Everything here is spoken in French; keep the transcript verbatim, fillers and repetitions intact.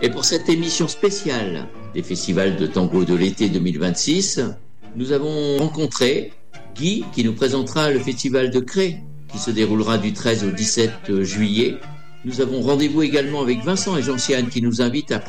Et pour cette émission spéciale des festivals de tango de l'été deux mille vingt-six, nous avons rencontré Guy qui nous présentera le festival de Cré qui se déroulera du treize au dix-sept juillet. Nous avons rendez-vous également avec Vincent et Jean-Siane qui nous invitent à